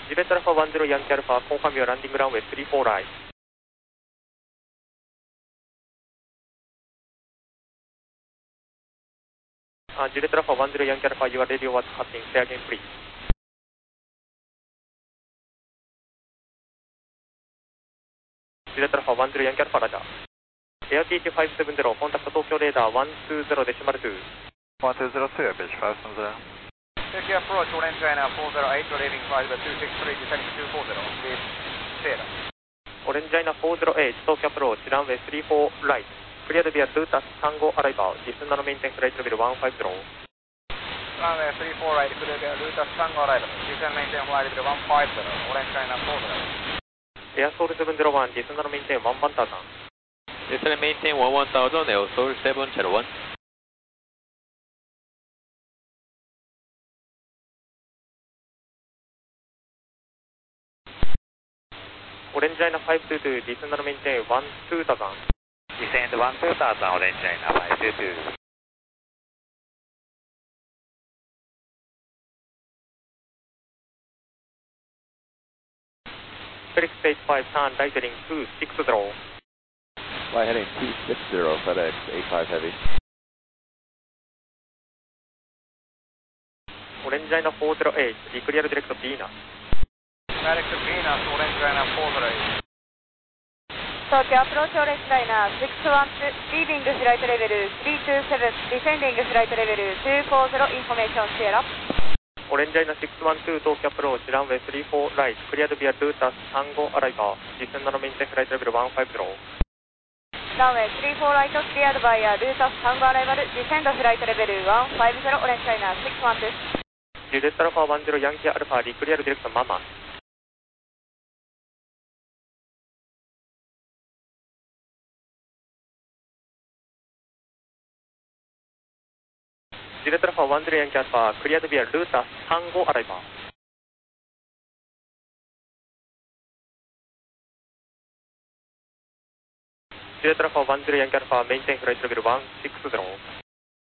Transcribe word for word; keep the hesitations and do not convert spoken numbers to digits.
ジュレットアルファワンゼロヤンキーアルファ、コンファームよランディングランウェイスリーフォーライト。Uh, Juliet Alpha one zero Yankee Alpha, your radio was cutting. Say again, please. Juliet Alpha one zero Yankee Alpha, Roger. Air T H five seven zero, contact Tokyo radar one two zero decimal two. one two zero two, pitch five seven zero. Tokyo approach, Orange China four zero eight, leaving flight two six three, descending two four zero, please, Sierra. Orange China four zero eight, Tokyo approach, runway three four right. Cleared via Lutas Tango arrival, descend and maintain flight level one five zero. Runway three four right, cleared via Lutas Tango arrival, descend and maintain flight level one five zero, Orange China four zero eight. Air Soul seven zero one, descend and maintain one one thousand. Descend and maintain one one thousand, Air Soul seven zero one. Orange China five two two, descend and maintain one two thousand. Descend one two thousand, Orange China five two two. Felix stage five, turn right heading two six zero. Fly heading two six zero, FedEx eight five Heavy. Orange China four zero eight, declear direct Venus. Direct to Venus, Orange China four zero eight. Tokyo approach Orange China six one two, leaving flight level three two seven, descending flight level two four zero, information Sierra. Orange China six one two, Tokyo approach, runway three four right, cleared via Lutas Tango arrival, descend and maintain flight level one five zero. Runway three four right, cleared via Lutas Tango arrival, descend flight level one five zero, Orange China six one two. Juliet Alpha one zero Yankee Alpha, declear direct Mama. Juliet Alpha one zero Yankee Alpha, cleared via Lutas Tango arrival. Juliet Alpha one zero Yankee Alpha, maintain flight level one six zero.